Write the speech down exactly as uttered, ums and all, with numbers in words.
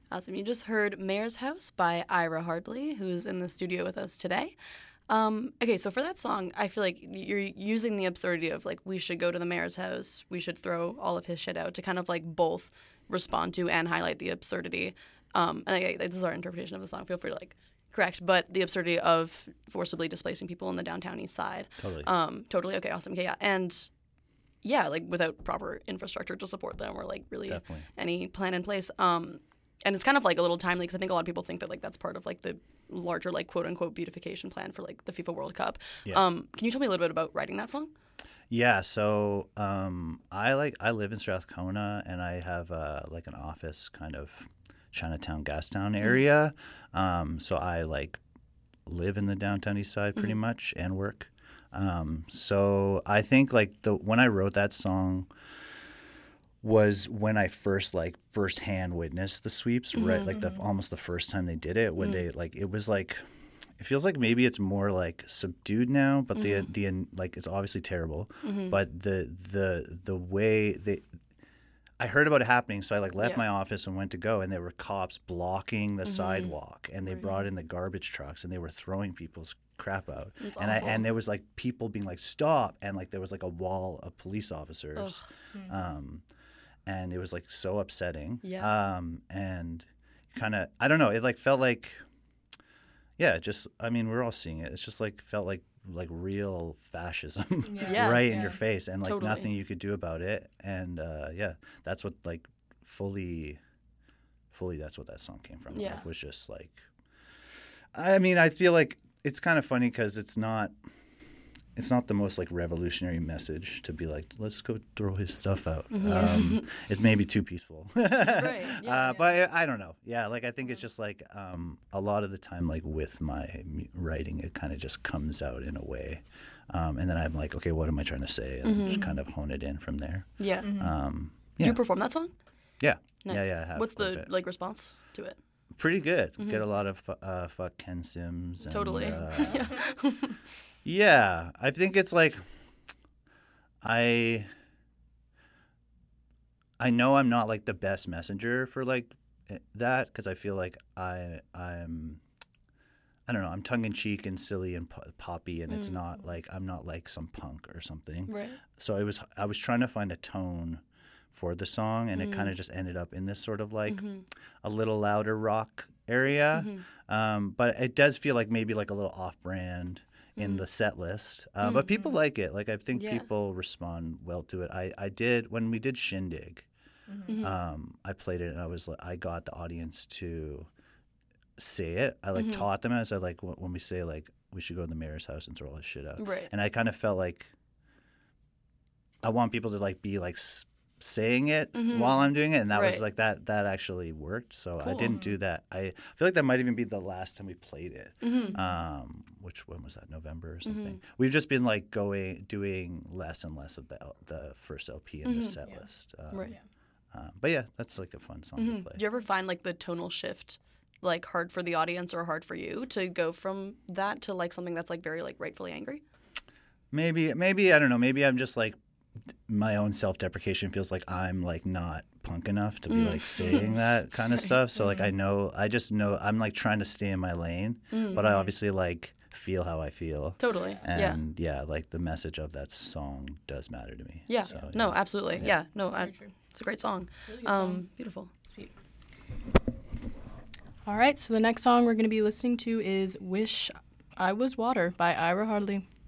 Awesome. You just heard Mayor's House by Ira Hardley, who's in the studio with us today. Um, okay, so for that song, I feel like you're using the absurdity of, like, we should go to the mayor's house, we should throw all of his shit out to kind of, like, both respond to and highlight the absurdity. Um, and like, this is our interpretation of the song. Feel free to, like, correct. But the absurdity of forcibly displacing people in the downtown east side. Totally. Um, totally. Okay, awesome. Okay, yeah. And yeah, like, without proper infrastructure to support them or, like, really Definitely. any plan in place. Um, And it's kind of like a little timely because I think a lot of people think that like that's part of like the larger like quote unquote beautification plan for like the FIFA World Cup. Yeah. Um, can you tell me a little bit about writing that song? Yeah, so um, I like I live in Strathcona, and I have uh, like an office kind of Chinatown, Gastown area. Um, so I like live in the downtown east side pretty Mm-hmm. much and work. Um, so I think like the when I wrote that song was when I first like firsthand witnessed the sweeps, right? Like the almost the first time they did it, when they like it was like it feels like maybe it's more like subdued now, but the the like it's obviously terrible, but the the the way they I heard about it happening, so I like left Yeah. my office and went to go, and there were cops blocking the sidewalk, and they brought in the garbage trucks, and they were throwing people's crap out, That's and I awful. and there was like people being like stop, and like there was like a wall of police officers, um, and it was like so upsetting, Yeah. um, and kind of I don't know, it like felt like, yeah, just I mean we're all seeing it, it's just like felt like like real fascism Yeah. Yeah. right in Yeah. your face, and like Totally. nothing you could do about it, and uh, yeah, that's what like fully, fully that's what that song came from. Yeah. It was just like, I mean, I feel like it's kind of funny because it's not, it's not the most like revolutionary message to be like, let's go throw his stuff out. Um, it's maybe too peaceful. Right, yeah, uh, but I, I don't know. Yeah, like I think it's just like um, a lot of the time, like with my mu- writing, it kind of just comes out in a way, um, and then I'm like, okay, what am I trying to say, and just kind of hone it in from there. Yeah. Um, Do yeah, you perform that song? yeah, Nice. yeah, yeah. I have What's quite a the bit. like response to it? Pretty good. Get a lot of fu- uh, fuck Ken Sims. And, Totally. uh, yeah. Yeah, I think it's like I I know I'm not like the best messenger for like eh, that because I feel like I I'm I don't know, I'm tongue in cheek and silly and po- poppy, and it's not like I'm not like some punk or something. Right. So I was I was trying to find a tone for the song, and it kind of just ended up in this sort of like a little louder rock area. Um, but it does feel like maybe like a little off-brand in the set list. Uh, But people like it. Like I think Yeah. people respond well to it. I, I did when we did Shindig. Um, I played it, and I was like, I got the audience to say it. I like taught them. I said like wh- when we say like we should go to the mayor's house and throw all this shit out. Right. And I kind of felt like I want people to like be like s- saying it while I'm doing it, and that was Right. like that that actually worked. So I Cool. didn't do that. I feel like that might even be the last time we played it. Mm-hmm. Um, which when was that? November or something. We've just been like going doing less and less of the L- the first L P in the set list. Um, Right. um, but yeah, that's like a fun song to play. Do you ever find like the tonal shift like hard for the audience or hard for you to go from that to like something that's like very like rightfully angry? Maybe, maybe I don't know. Maybe I'm just like my own self-deprecation feels like I'm like not punk enough to be like saying that kind of stuff. So like I know, I just know I'm like trying to stay in my lane, but I obviously like feel how I feel. Totally. yeah. And yeah. like the message of that song does matter to me. Yeah. So, No, absolutely. Yeah. No, I, true. it's a great song. Really good um, song. Beautiful. Sweet. All right, so the next song we're going to be listening to is Wish I Was Water by Ira Hardley.